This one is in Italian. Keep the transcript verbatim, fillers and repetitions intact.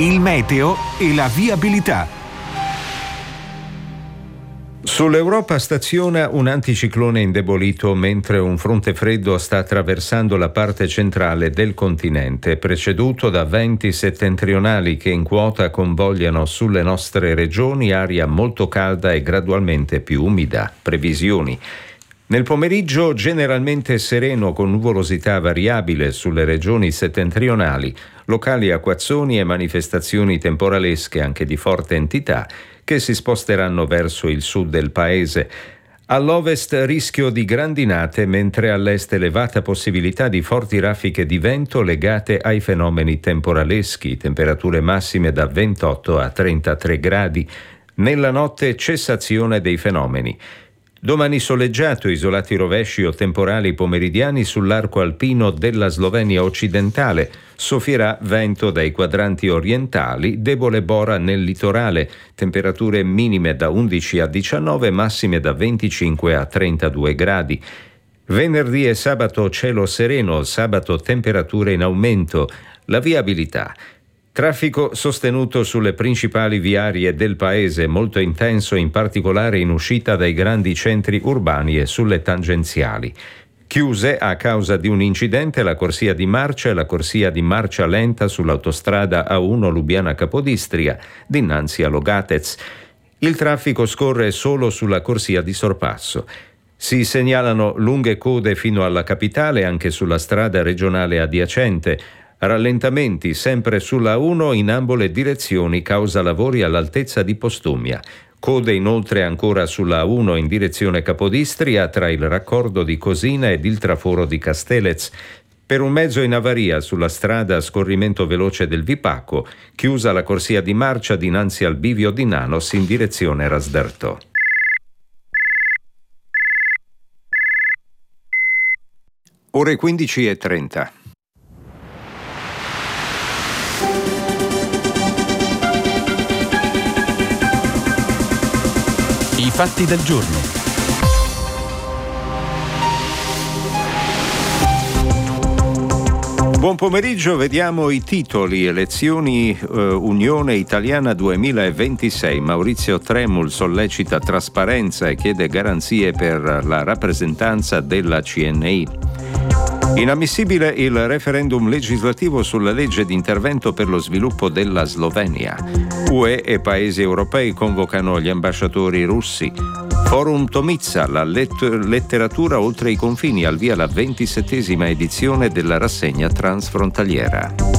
il meteo e la viabilità. Sull'Europa staziona un anticiclone indebolito mentre un fronte freddo sta attraversando la parte centrale del continente, preceduto da venti settentrionali che in quota convogliano sulle nostre regioni aria molto calda e gradualmente più umida. Previsioni. Nel pomeriggio generalmente sereno con nuvolosità variabile sulle regioni settentrionali, locali acquazzoni e manifestazioni temporalesche anche di forte entità che si sposteranno verso il sud del paese. All'ovest rischio di grandinate, mentre all'est elevata possibilità di forti raffiche di vento legate ai fenomeni temporaleschi, temperature massime da ventotto a trentatré gradi. Nella notte cessazione dei fenomeni. Domani soleggiato, isolati rovesci o temporali pomeridiani sull'arco alpino della Slovenia occidentale. Soffierà vento dai quadranti orientali, debole bora nel litorale, temperature minime da undici a diciannove, massime da venticinque a trentadue gradi. Venerdì e sabato cielo sereno, sabato temperature in aumento. La viabilità. Traffico sostenuto sulle principali viarie del paese, molto intenso in particolare in uscita dai grandi centri urbani e sulle tangenziali. Chiuse a causa di un incidente la corsia di marcia e la corsia di marcia lenta sull'autostrada A uno Lubiana Capodistria, dinanzi a Logatec. Il traffico scorre solo sulla corsia di sorpasso. Si segnalano lunghe code fino alla capitale anche sulla strada regionale adiacente. Rallentamenti sempre sulla A uno in ambo le direzioni causa lavori all'altezza di Postumia. Code inoltre ancora sulla A uno in direzione Capodistria tra il raccordo di Cosina ed il traforo di Castelez. Per un mezzo in avaria sulla strada a scorrimento veloce del Vipacco, chiusa la corsia di marcia dinanzi al bivio di Nanos in direzione Rasderto. Ore quindici e trenta. I fatti del giorno. Buon pomeriggio, vediamo i titoli. Elezioni eh, Unione Italiana duemilaventisei. Maurizio Tremul sollecita trasparenza e chiede garanzie per la rappresentanza della C N I. Inammissibile il referendum legislativo sulla legge di intervento per lo sviluppo della Slovenia. U E e paesi europei convocano gli ambasciatori russi. Forum Tomizza, la let- letteratura oltre i confini, al via la ventisettesima edizione della rassegna transfrontaliera.